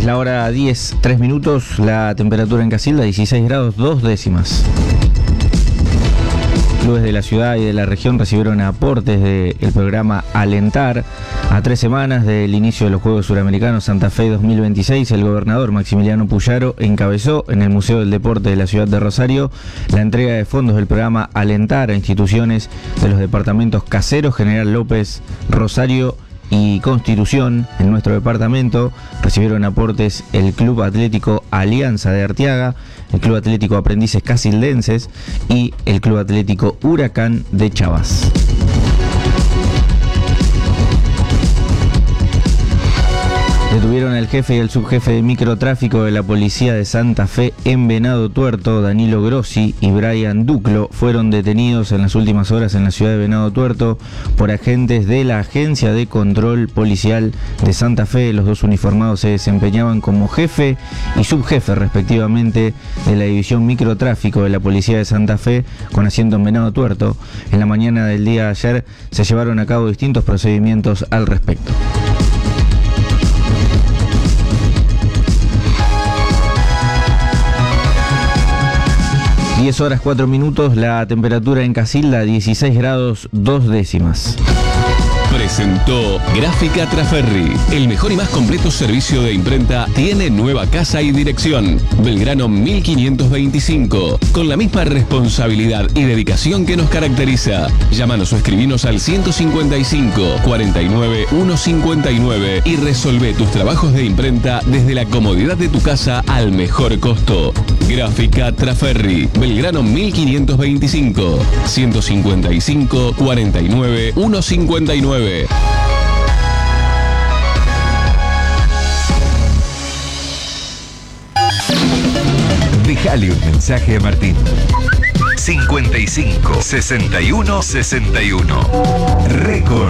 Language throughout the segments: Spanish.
la hora 10, 3 minutos, la temperatura en Casilda 16 grados 2 décimas. Clubes de la ciudad y de la región recibieron aportes del programa Alentar. A 3 semanas del inicio de los Juegos Suramericanos Santa Fe 2026, el gobernador Maximiliano Puyaro encabezó en el Museo del Deporte de la ciudad de Rosario la entrega de fondos del programa Alentar a instituciones de los departamentos Caseros, General López, Rosario y Constitución. En nuestro departamento recibieron aportes el Club Atlético Alianza de Arteaga, el Club Atlético Aprendices Casildenses y el Club Atlético Huracán de Chavas. Detuvieron al jefe y al subjefe de microtráfico de la policía de Santa Fe en Venado Tuerto. Danilo Grossi y Brian Duclo fueron detenidos en las últimas horas en la ciudad de Venado Tuerto por agentes de la Agencia de Control Policial de Santa Fe. Los dos uniformados se desempeñaban como jefe y subjefe respectivamente de la división microtráfico de la policía de Santa Fe con asiento en Venado Tuerto. En la mañana del día de ayer se llevaron a cabo distintos procedimientos al respecto. 10 horas 4 minutos, la temperatura en Casilda 16 grados 2 décimas. Presentó Gráfica Traferri, el mejor y más completo servicio de imprenta. Tiene nueva casa y dirección, Belgrano 1525, con la misma responsabilidad y dedicación que nos caracteriza. Llámanos o escribinos al 155 49 159 y resolvé tus trabajos de imprenta desde la comodidad de tu casa al mejor costo. Gráfica Traferri, Belgrano 1525, 155 49 159. Dejale un mensaje a Martín. 55 61 61. Récord.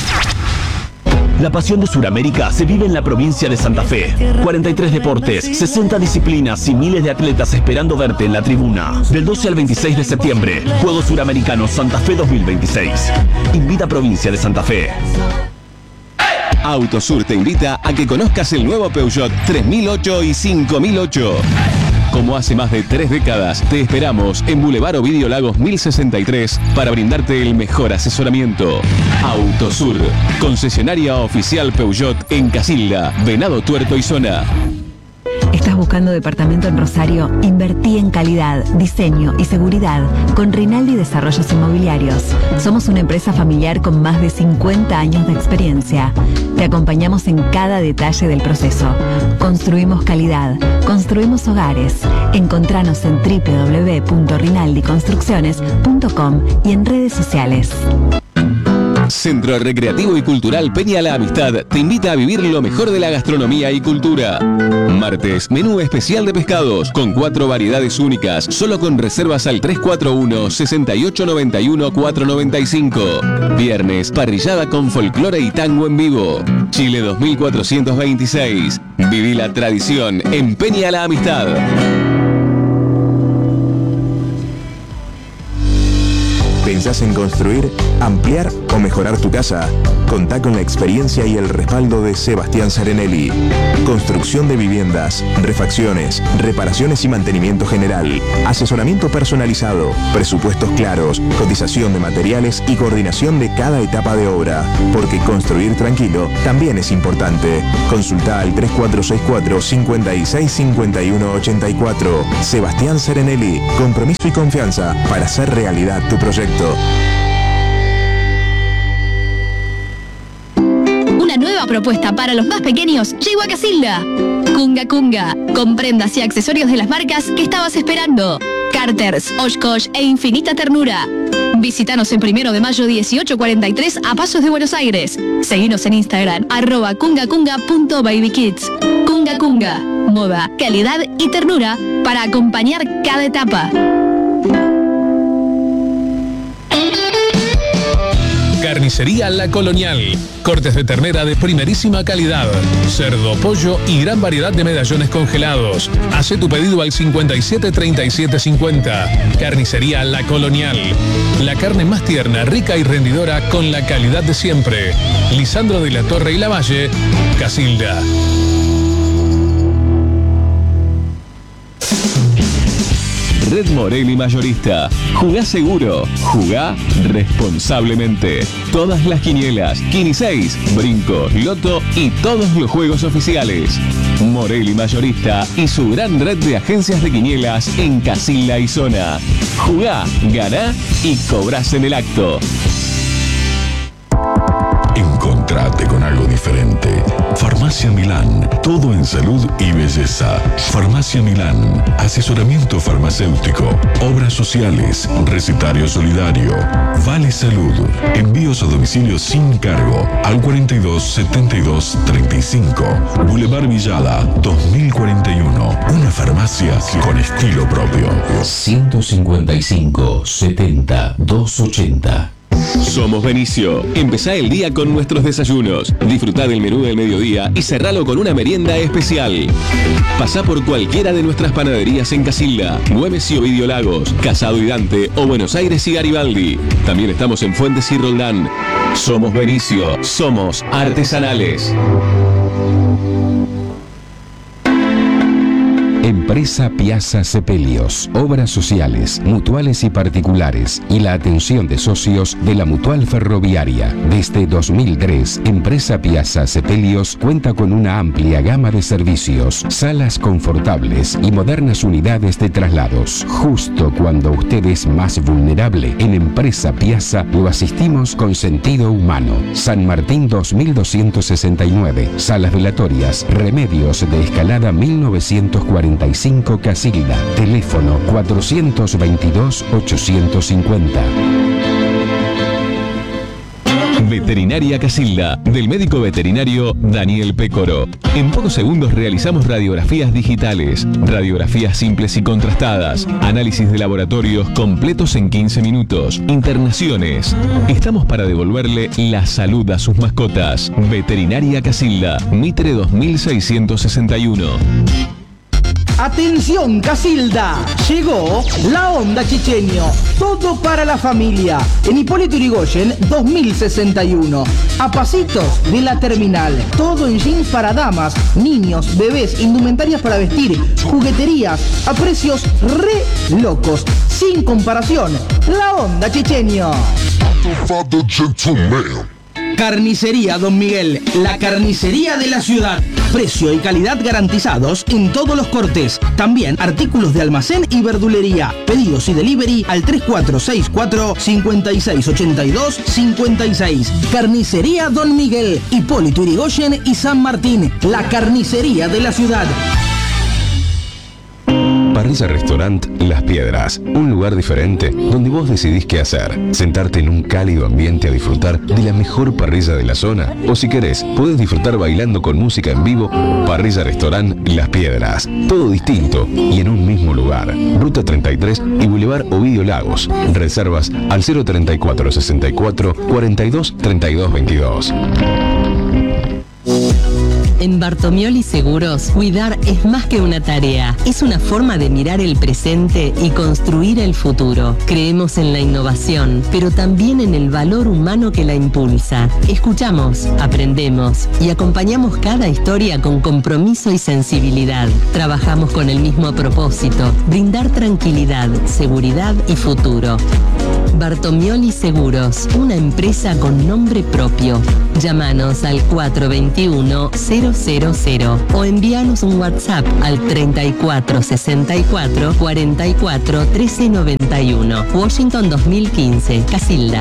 La pasión de Sudamérica se vive en la provincia de Santa Fe. 43 deportes, 60 disciplinas y miles de atletas esperando verte en la tribuna. Del 12 al 26 de septiembre, Juegos Suramericanos Santa Fe 2026. Invita a Provincia de Santa Fe. Autosur te invita a que conozcas el nuevo Peugeot 3008 y 5008. Como hace más de 3 décadas, te esperamos en Boulevard Ovidio Lagos 1063 para brindarte el mejor asesoramiento. Autosur, concesionaria oficial Peugeot en Casilda, Venado Tuerto y zona. ¿Estás buscando departamento en Rosario? Invertí en calidad, diseño y seguridad con Rinaldi Desarrollos Inmobiliarios. Somos una empresa familiar con más de 50 años de experiencia. Te acompañamos en cada detalle del proceso. Construimos calidad, construimos hogares. Encontranos en www.rinaldiconstrucciones.com y en redes sociales. Centro Recreativo y Cultural Peña La Amistad te invita a vivir lo mejor de la gastronomía y cultura. Martes, menú especial de pescados con 4 variedades únicas, solo con reservas al 341-6891-495. Viernes, parrillada con folclore y tango en vivo. Chile 2426. Viví la tradición en Peña La Amistad. ¿Pensás en construir, ampliar o mejorar tu casa? Contá con la experiencia y el respaldo de Sebastián Serenelli. Construcción de viviendas, refacciones, reparaciones y mantenimiento general, asesoramiento personalizado, presupuestos claros, cotización de materiales y coordinación de cada etapa de obra. Porque construir tranquilo también es importante. Consulta al 3464 56 51 84. Sebastián Serenelli, compromiso y confianza para hacer realidad tu proyecto. Una nueva propuesta para los más pequeños llegó a Casilda. Kunga Kunga, con prendas y accesorios de las marcas que estabas esperando. Carters, Oshkosh e Infinita Ternura. Visítanos en 1 de mayo 1843 a Pasos de Buenos Aires. Seguinos en Instagram @kungakunga.babykids. Kunga Kunga, moda, calidad y ternura para acompañar cada etapa. Carnicería La Colonial. Cortes de ternera de primerísima calidad. Cerdo, pollo y gran variedad de medallones congelados. Hace tu pedido al 57 37 50. Carnicería La Colonial. La carne más tierna, rica y rendidora con la calidad de siempre. Lisandro de la Torre y Lavalle, Casilda. Red Morelli Mayorista. Jugá seguro, jugá responsablemente. Todas las quinielas, Quiniseis, Brinco, Loto y todos los juegos oficiales. Morelli Mayorista y su gran red de agencias de quinielas en Casilda y zona. Jugá, ganá y cobrás en el acto. Encontrate con algo diferente. Farmacia Milán, todo en salud y belleza. Farmacia Milán, asesoramiento farmacéutico, obras sociales, recetario solidario, Vale Salud, envíos a domicilio sin cargo al 42 72 35, Boulevard Villada 2041. Una farmacia con estilo propio. 155 70 280. Somos Benicio. Empezá el día con nuestros desayunos. Disfrutá del menú del mediodía y cerralo con una merienda especial. Pasá por cualquiera de nuestras panaderías en Casilda, Güemes y Ovidio Lagos, Casado y Dante o Buenos Aires y Garibaldi. También estamos en Fuentes y Roldán. Somos Benicio. Somos artesanales. Empresa Piazza Sepelios, obras sociales, mutuales y particulares y la atención de socios de la Mutual Ferroviaria. Desde 2003, Empresa Piazza Sepelios cuenta con una amplia gama de servicios, salas confortables y modernas unidades de traslados. Justo cuando usted es más vulnerable, en Empresa Piazza lo asistimos con sentido humano. San Martín 2269, salas velatorias, Remedios de Escalada 1945 Casilda, teléfono 422-850. Veterinaria Casilda, del médico veterinario Daniel Pécoro. En pocos segundos realizamos radiografías digitales, radiografías simples y contrastadas, análisis de laboratorios completos en 15 minutos, internaciones. Estamos para devolverle la salud a sus mascotas. Veterinaria Casilda, Mitre 2661. Atención Casilda, llegó la Onda Chichenio, todo para la familia, en Hipólito Yrigoyen 2061, a pasitos de la terminal, todo en jeans para damas, niños, bebés, indumentarias para vestir, jugueterías, a precios re locos, sin comparación, la Onda Chichenio. Carnicería Don Miguel, la carnicería de la ciudad. Precio y calidad garantizados en todos los cortes. También artículos de almacén y verdulería. Pedidos y delivery al 3464-5682-56. Carnicería Don Miguel, Hipólito Yrigoyen y San Martín. La carnicería de la ciudad. Parrilla Restaurant Las Piedras, un lugar diferente donde vos decidís qué hacer. Sentarte en un cálido ambiente a disfrutar de la mejor parrilla de la zona. O si querés, podés disfrutar bailando con música en vivo. Parrilla Restaurant Las Piedras, todo distinto y en un mismo lugar. Ruta 33 y Boulevard Ovidio Lagos. Reservas al 034 64 42 32 22. En Bartomioli Seguros, cuidar es más que una tarea, es una forma de mirar el presente y construir el futuro. Creemos en la innovación, pero también en el valor humano que la impulsa. Escuchamos, aprendemos y acompañamos cada historia con compromiso y sensibilidad. Trabajamos con el mismo propósito, brindar tranquilidad, seguridad y futuro. Bartomioli Seguros, una empresa con nombre propio. Llámanos al 421-000 o envíanos un WhatsApp al 3464 44 1391. Washington 2015, Casilda.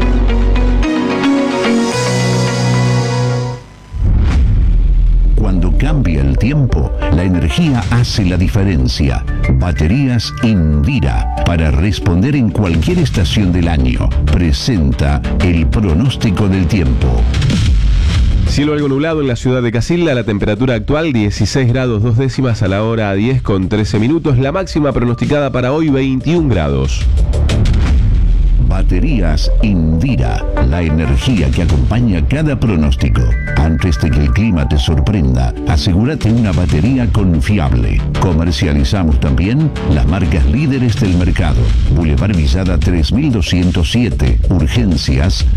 Cuando cambia el tiempo, la energía hace la diferencia. Baterías Indira, para responder en cualquier estación del año, presenta el pronóstico del tiempo. Cielo algo nublado en la ciudad de Casilda, la temperatura actual 16 grados 2 décimas a la hora 10 con 13 minutos, la máxima pronosticada para hoy 21 grados. Baterías Indira, la energía que acompaña cada pronóstico. Antes de que el clima te sorprenda, asegúrate una batería confiable. Comercializamos también las marcas líderes del mercado. Boulevard Villada 3207, urgencias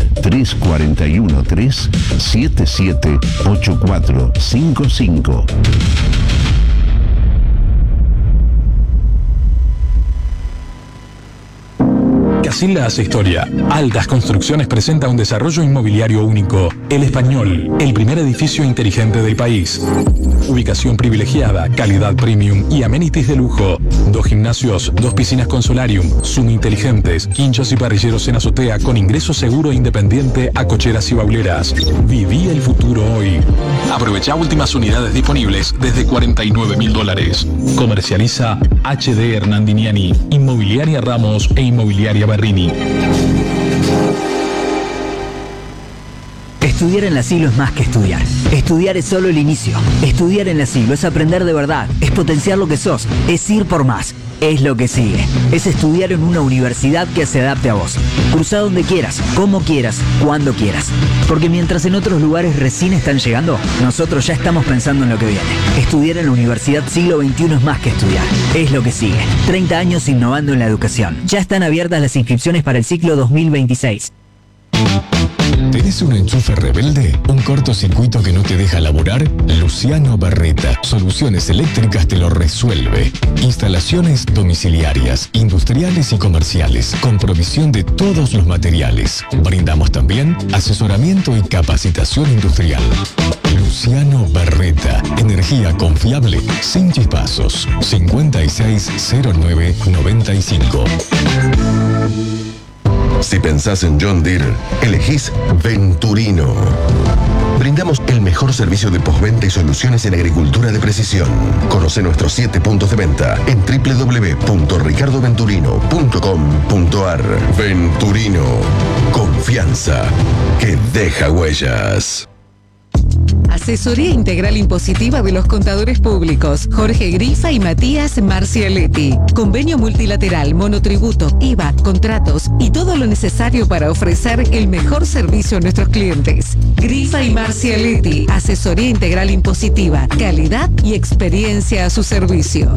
341-3-778455. Casilda hace historia. Altas Construcciones presenta un desarrollo inmobiliario único. El Español, el primer edificio inteligente del país. Ubicación privilegiada, calidad premium y amenities de lujo. 2 gimnasios, 2 piscinas con solarium, Zoom inteligentes, quinchos y parrilleros en azotea con ingreso seguro e independiente a cocheras y bauleras. Viví el futuro hoy. Aprovecha últimas unidades disponibles desde $49.000. Comercializa HD Hernandiniani, Inmobiliaria Ramos e Inmobiliaria Berrini. Estudiar en la Silo es más que estudiar. Estudiar es solo el inicio. Estudiar en la Silo es aprender de verdad, es potenciar lo que sos, es ir por más. Es lo que sigue. Es estudiar en una universidad que se adapte a vos. Cruza donde quieras, como quieras, cuando quieras. Porque mientras en otros lugares recién están llegando, nosotros ya estamos pensando en lo que viene. Estudiar en la Universidad Siglo XXI es más que estudiar. Es lo que sigue. 30 años innovando en la educación. Ya están abiertas las inscripciones para el ciclo 2026. ¿Tenés un enchufe rebelde? ¿Un cortocircuito que no te deja laburar? Luciano Barreta, Soluciones Eléctricas te lo resuelve. Instalaciones domiciliarias, industriales y comerciales, con provisión de todos los materiales. Brindamos también asesoramiento y capacitación industrial. Luciano Barreta, energía confiable, sin chispazos. 560995. Si pensás en John Deere, elegís Venturino. Brindamos el mejor servicio de postventa y soluciones en agricultura de precisión. Conoce nuestros 7 puntos de venta en www.ricardoventurino.com.ar. Venturino. Confianza que deja huellas. Asesoría Integral Impositiva de los Contadores Públicos, Jorge Grifa y Matías Marcialetti. Convenio multilateral, monotributo, IVA, contratos y todo lo necesario para ofrecer el mejor servicio a nuestros clientes. Grifa y Marcialetti, Asesoría Integral Impositiva, calidad y experiencia a su servicio.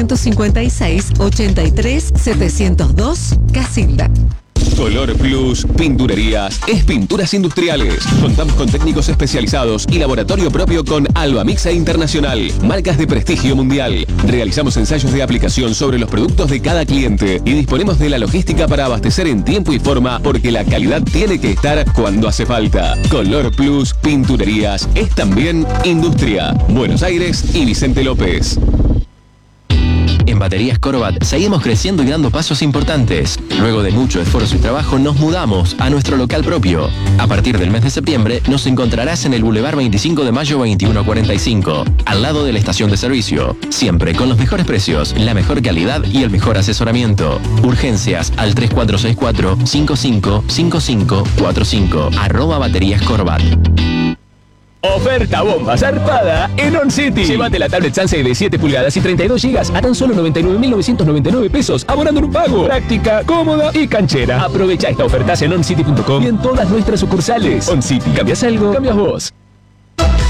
156-83-702, Casilda. Color Plus Pinturerías es pinturas industriales. Contamos con técnicos especializados y laboratorio propio con Alba Mixa Internacional, marcas de prestigio mundial. Realizamos ensayos de aplicación sobre los productos de cada cliente y disponemos de la logística para abastecer en tiempo y forma, porque la calidad tiene que estar cuando hace falta. Color Plus Pinturerías es también industria. Buenos Aires y Vicente López. En Baterías Corbat seguimos creciendo y dando pasos importantes. Luego de mucho esfuerzo y trabajo nos mudamos a nuestro local propio. A partir del mes de septiembre nos encontrarás en el Boulevard 25 de Mayo 2145, al lado de la estación de servicio. Siempre con los mejores precios, la mejor calidad y el mejor asesoramiento. Urgencias al 3464-555545. @Baterías Corbat. Oferta bomba zarpada en On City. Llévate la tablet Samsung de 7 pulgadas y 32 GB a tan solo 99.999 pesos, abonando en un pago. Práctica, cómoda y canchera. Aprovecha esta oferta en oncity.com y en todas nuestras sucursales. On City, ¿cambias algo? Cambias vos.